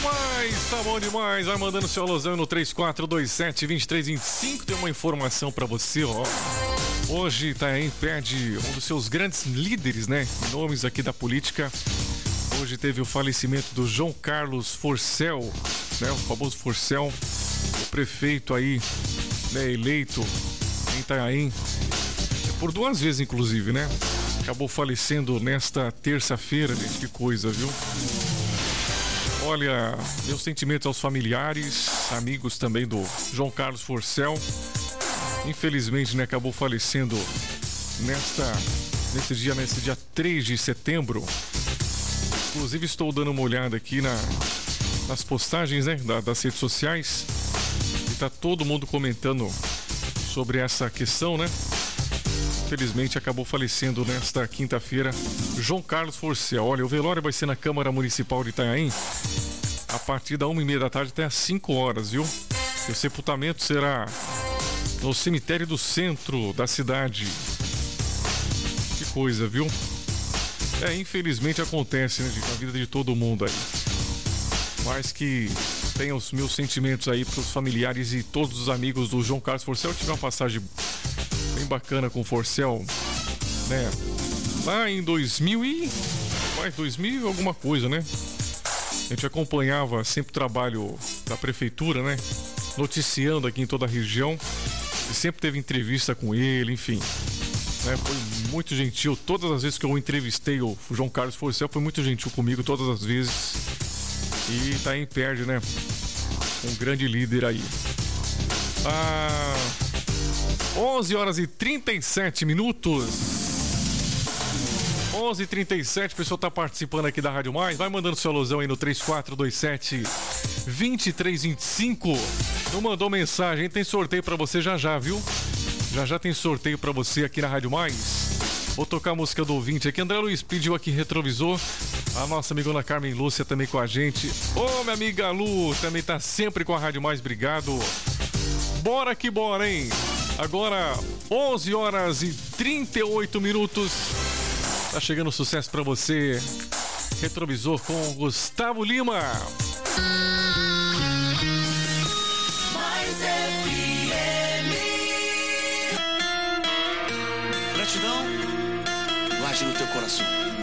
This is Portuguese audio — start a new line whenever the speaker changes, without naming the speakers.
Tá bom demais. Vai mandando seu alusão no 3427-2325. Tem uma informação pra você, ó. Hoje Itanhaém perde um dos seus grandes líderes, né? Nomes aqui da política. Hoje teve o falecimento do João Carlos Forcel, né? O famoso Forcel, o prefeito aí, né? Eleito em Itanhaém por 2 vezes, inclusive, né? Acabou falecendo nesta terça-feira, gente. Que coisa, viu? Olha, meus sentimentos aos familiares, amigos também do João Carlos Forcel. Infelizmente, né, acabou falecendo nesse dia 3 de setembro. Inclusive, estou dando uma olhada aqui nas postagens, né, das redes sociais. E tá todo mundo comentando sobre essa questão, né? Infelizmente, acabou falecendo nesta quinta-feira João Carlos Forcel. Olha, o velório vai ser na Câmara Municipal de Itanhaém a partir da 1h30 da tarde até às 5 horas, viu? E o sepultamento será no cemitério do centro da cidade. Que coisa, viu? Infelizmente acontece, né, na vida de todo mundo aí. Mas que tenha os meus sentimentos aí para os familiares e todos os amigos do João Carlos Forcel. Eu tive uma passagem bem bacana com o Forcel, né? Lá em 2000 e alguma coisa, né? A gente acompanhava sempre o trabalho da prefeitura, né? Noticiando aqui em toda a região. E sempre teve entrevista com ele, enfim. Né? Foi muito gentil. Todas as vezes que eu entrevistei o João Carlos Forcel, foi muito gentil comigo, todas as vezes. E Itanhaém perde, né? Um grande líder aí. 11h37. 11h37, o pessoal tá participando aqui da Rádio Mais. Vai mandando seu alusão aí no 3427-2325. Não mandou mensagem, tem sorteio pra você já, viu? Já tem sorteio pra você aqui na Rádio Mais. Vou tocar a música do ouvinte aqui. André Luiz pediu aqui Retrovisor. A nossa amigona Carmen Lúcia também com a gente. Ô, minha amiga Lu, também tá sempre com a Rádio Mais, obrigado. Bora que bora, hein? Agora, 11h38. Tá chegando sucesso pra você. Retrovisor com Gustavo Lima.
Mais FM.
Gratidão, guarde no teu coração.